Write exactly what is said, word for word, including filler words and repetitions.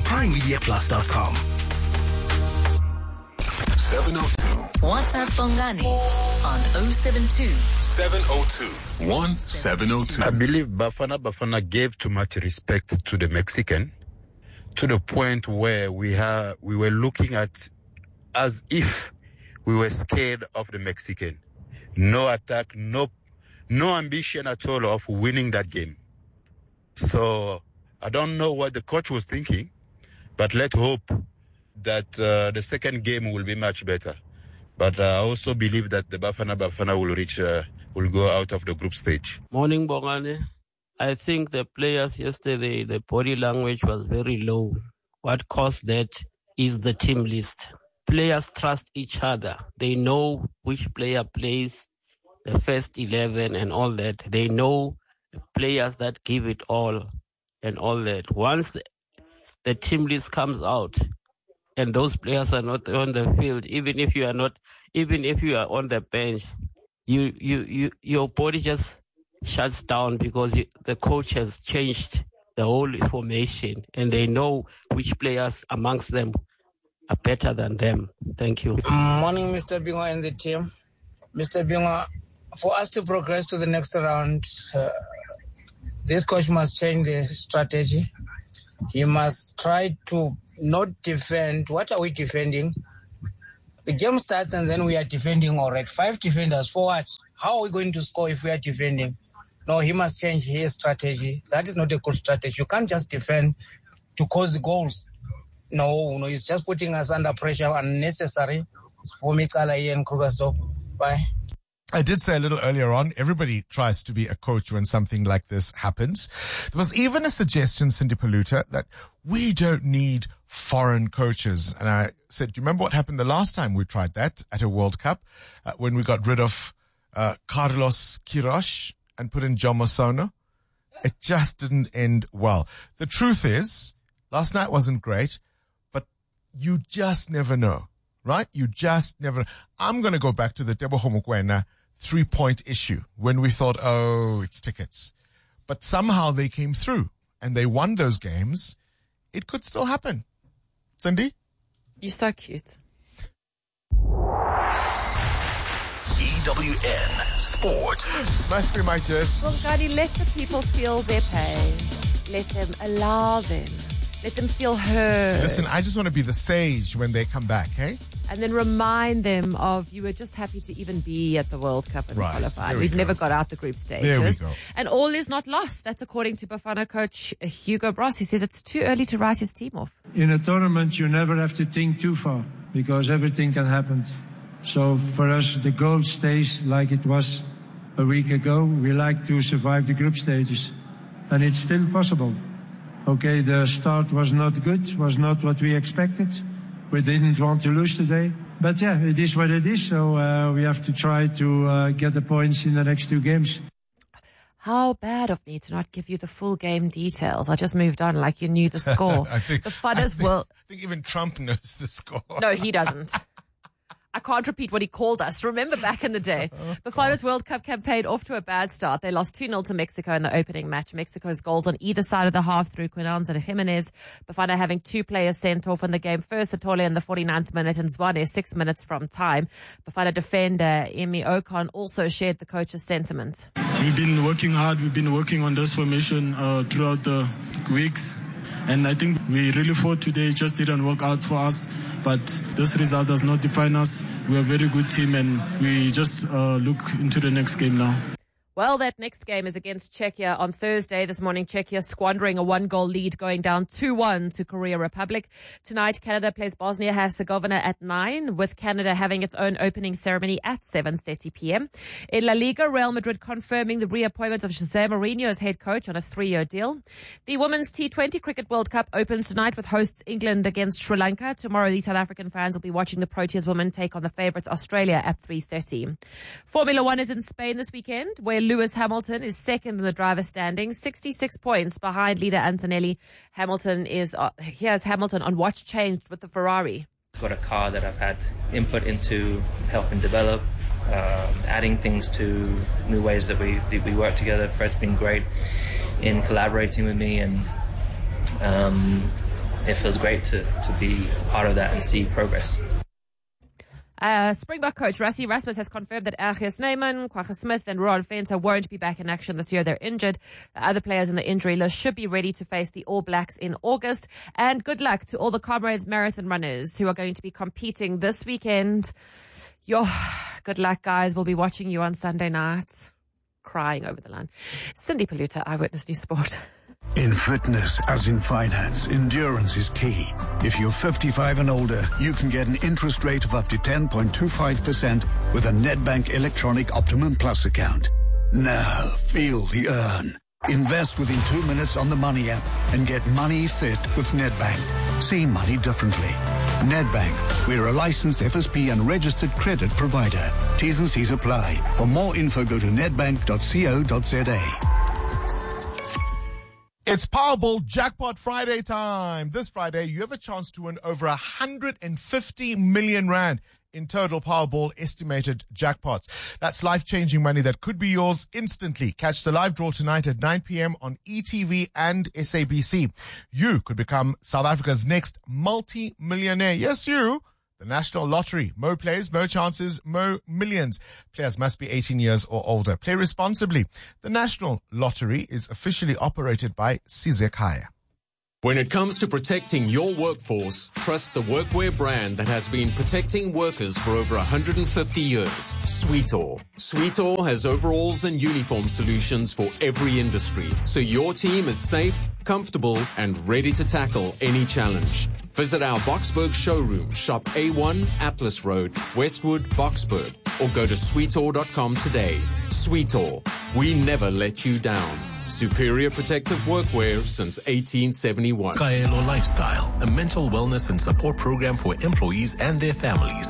prime media plus dot com. seven oh two. WhatsApp Bongani on oh seven two. seven oh two. one seven oh two. I believe Bafana Bafana gave too much respect to the Mexican, to the point where we have we were looking at as if we were scared of the Mexican. No attack, no no ambition at all of winning that game. So I don't know what the coach was thinking, but let's hope that uh, the second game will be much better. But uh, I also believe that the Bafana Bafana will reach, uh, will go out of the group stage. Morning, Bongani. I think the players yesterday, the body language was very low. What caused that is the team list. Players trust each other. They know which player plays the first eleven and all that. They know the players that give it all and all that. Once the, the team list comes out and those players are not on the field, even if you are not, even if you are on the bench, you, you, you, your body just shuts down because you, the coach has changed the whole formation and they know which players amongst them are better than them. Thank you. Morning, Mister Bingo and the team. Mister Bingo, for us to progress to the next round, uh, this coach must change the strategy. He must try to not defend. What are we defending? The game starts and then we are defending already. Five defenders for what? How are we going to score if we are defending? No, he must change his strategy. That is not a good strategy. You can't just defend to cause the goals. No, no, he's just putting us under pressure, unnecessary. For me, Kala and Krugersdorp. Bye. I did say a little earlier on, everybody tries to be a coach when something like this happens. There was even a suggestion, Cindy Paluta, that we don't need foreign coaches. And I said, do you remember what happened the last time we tried that at a World Cup, uh, when we got rid of uh, Carlos Queiroz and put in John Mosono? It just didn't end well. The truth is, last night wasn't great, but you just never know, right? You just never. I'm going to go back to the Teboho Mokoena three-point issue when we thought, oh, it's tickets. But somehow they came through and they won those games. It could still happen. Cindy? You're so cute. E W N Sport. Must be my just. Well, Gadi, let the people feel their pain. Let them allow them. Let them feel heard. Listen, I just want to be the sage when they come back, hey? And then remind them of you were just happy to even be at the World Cup and right. qualify. We We've go. never got out the group stages. There we go. And all is not lost. That's according to Bafana coach Hugo Bross. He says it's too early to write his team off. In a tournament, you never have to think too far because everything can happen. So for us, the goal stays like it was a week ago. We like to survive the group stages. And it's still possible. Okay, the start was not good, was not what we expected. We didn't want to lose today. But yeah, it is what it is. So uh, we have to try to uh, get the points in the next two games. How bad of me to not give you the full game details. I just moved on like you knew the score. I think, the fun I as think, well. I think even Trump knows the score. No, he doesn't. I can't repeat what he called us. Remember back in the day. Oh, Bafana's World Cup campaign off to a bad start. They lost two nil to Mexico in the opening match. Mexico's goals on either side of the half through Quinans and Jimenez. Bafana having two players sent off in the game. First, Atole in the forty-ninth minute and Zwane six minutes from time. Bafana defender Emi Ocon also shared the coach's sentiment. We've been working hard. We've been working on this formation uh, throughout the weeks. And I think we really fought today. It just didn't work out for us. But this result does not define us. We're a very good team and we just uh, look into the next game now. Well, that next game is against Czechia on Thursday. This morning, Czechia squandering a one-goal lead, going down two one to Korea Republic. Tonight, Canada plays Bosnia-Herzegovina at nine, with Canada having its own opening ceremony at seven thirty p.m. In La Liga, Real Madrid confirming the reappointment of Jose Mourinho as head coach on a three-year deal. The Women's T twenty Cricket World Cup opens tonight with hosts England against Sri Lanka. Tomorrow, the South African fans will be watching the Proteas women take on the favourites Australia at three thirty. Formula One is in Spain this weekend, where Lewis Hamilton is second in the driver's standings, sixty-six points behind leader Antonelli. Hamilton is, uh, here's Hamilton on what's changed with the Ferrari. Got a car that I've had input into, helping develop, um, adding things to new ways that we we work together. Fred's been great in collaborating with me and um, it feels great to, to be part of that and see progress. Uh, Springbok coach Rassie Erasmus has confirmed that R G Snyman, Kwagga Smith and Rowan Venter won't be back in action this year. They're injured. The other players in the injury list should be ready to face the All Blacks in August. And good luck to all the Comrades marathon runners who are going to be competing this weekend. Yo, good luck, guys. We'll be watching you on Sunday night. Crying over the line. Cindy Paluta, Eyewitness News Sport. In fitness, as in finance, endurance is key. If you're fifty-five and older, you can get an interest rate of up to ten point two five percent with a Nedbank Electronic Optimum Plus account. Now, feel the earn. Invest within two minutes on the Money app and get money fit with Nedbank. See money differently. Nedbank, we're a licensed F S P and registered credit provider. T's and C's apply. For more info, go to nedbank dot co dot za. It's Powerball Jackpot Friday time. This Friday, you have a chance to win over one hundred fifty million rand in total Powerball estimated jackpots. That's life-changing money that could be yours instantly. Catch the live draw tonight at nine p.m. on E T V and S A B C. You could become South Africa's next multi-millionaire. Yes, you. The National Lottery. Mo plays, mo chances, mo millions. Players must be eighteen years or older. Play responsibly. The National Lottery is officially operated by Sizekaya. When it comes to protecting your workforce, trust the workwear brand that has been protecting workers for over one hundred fifty years. Sweetall. Sweetall has overalls and uniform solutions for every industry, so your team is safe, comfortable, and ready to tackle any challenge. Visit our Boksburg showroom, shop A one, Atlas Road, Westwood, Boksburg, or go to sweetall dot com today. Sweetall. We never let you down. Superior protective workwear since eighteen seventy-one. Kaelo Lifestyle, a mental wellness and support program for employees and their families.